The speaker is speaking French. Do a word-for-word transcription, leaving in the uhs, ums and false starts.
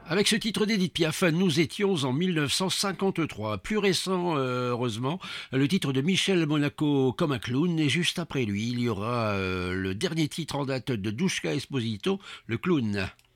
Avec ce titre d'Edith Piaf, nous étions en mille neuf cent cinquante-trois. Plus récent, euh, heureusement, le titre de Michel Monaco, Comme un clown. Et juste après lui, il y aura euh, le dernier titre en date de Douchka Esposito, le clown.